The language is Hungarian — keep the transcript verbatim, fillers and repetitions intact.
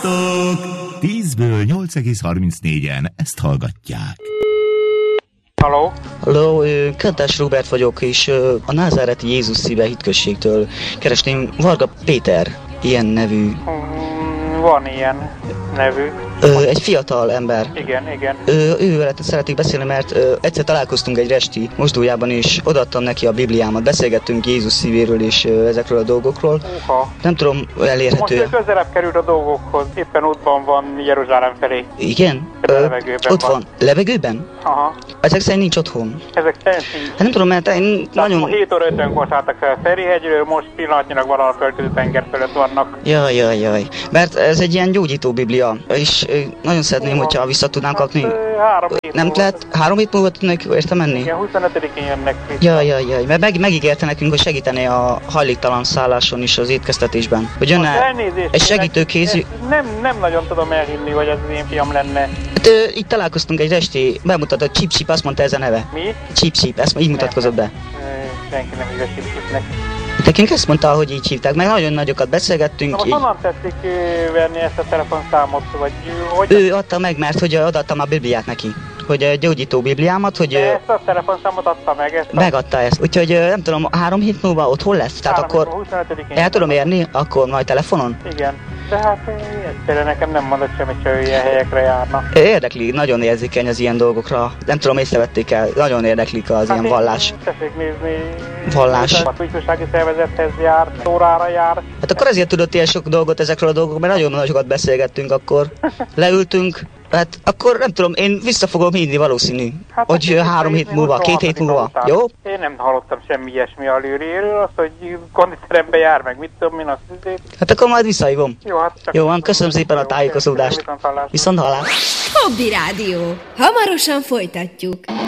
tízből nyolc egész harmincnégyen ezt hallgatják. Halló? Halló, Kentás Róbert vagyok, és a názáreti Jézus Szíve Hitközségtől keresném Varga Péter, ilyen nevű. Van ilyen nevű. Ö, egy fiatal ember. Igen, igen. Ö, ővel szeretnék beszélni, mert ö, egyszer találkoztunk egy resti mosdójában, és odaadtam neki a Bibliámat. Beszélgettünk Jézus szívéről és ö, ezekről a dolgokról. Uha. Nem tudom, elérhető. Most ő közelebb került a dolgokhoz. Éppen útban van Jeruzsálem felé. Igen? Ö, levegőben ott van. van. Levegőben? Aha. Ezek szerint nincs otthon. Ezek szerint nincs. Hát nem tudom, mert én nagyon... hét óra ötönkor szálltak fel Ferihegyről, most pillanatnyilag valahol földközi tenger fölött vannak. Jaj, jaj, jaj. Mert ez egy ilyen gyógyító Biblia, és ö, nagyon szeretném, hogyha vissza tudnám kapni. Hát, három hét Nem múlva. lehet három hét múlva tudnak érte menni? Igen, huszonötödikén jönnek vissza. Jaj, jaj, jaj, mert meg, megígérte nekünk, hogy segítené a hajléktalan szálláson is az étkeztetésben. Hogy jönne egy segítőkéz... Nem, nem nagyon tudom elhinni, hogy ez az én fiam lenne. Hát, ö, itt találkoztunk egy resti, bemutatott Chip Chip, azt mondta ez a neve. Mi? Chip Chip, ezt így mutatkozott be. Senki nem hívja Chip Chipnek. Nekünk ezt mondta, hogy így hívták, meg nagyon nagyokat beszélgettünk. Na most így... honnan teszik venni ezt a telefonszámot, vagy hogy... Ő adta meg, mert hogy adtam a Bibliát neki. Hogy a gyógyító Bibliámat, hogy... De ezt a telefonszámot adta meg, ezt a... Megadta ezt, úgyhogy nem tudom, három hét múlva otthon lesz? Tehát akkor el tudom érni, akkor majd telefonon? Igen, de hát egyszerűen nekem nem mondott semmit, hogy ilyen helyekre járna. Érdekli, nagyon érzékeny az ilyen dolgokra. Nem tudom, észrevették el, nagyon érdeklik az hát ilyen vallás. Tessék nézni... Vallás. A ifjúsági szervezethez jár, órára jár. Hát akkor azért tudott ilyen sok dolgot ezekről a dolgokról, mert nagyon nagyokat beszélgettünk akkor. Leültünk, hát akkor nem tudom, én vissza fogom hinni valószínű, hát, hogy három hét múlva, két hét múlva, után. Jó? Én nem hallottam semmi ilyesmi a lőréről, azt, hogy konditerembe jár meg, mit tudom én, azt azért. Hát akkor majd visszahívom. Jó, hát jó van, köszönöm szépen a tájékozódást. Viszont hallás. Hobby Rádió. Hamarosan folytatjuk.